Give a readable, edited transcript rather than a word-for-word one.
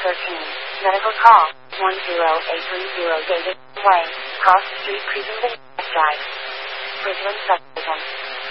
Medical call, 10830 David Way, Cross Street, Cleveland, Drive. Bridgeland Subdivision.